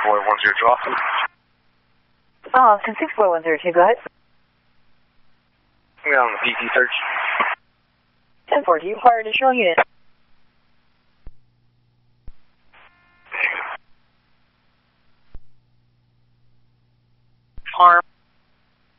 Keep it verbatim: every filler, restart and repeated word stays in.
four one zero two Austin. Uh, Austin six four one zero two, go ahead. We got on the P T search. ten four, do you require additional units?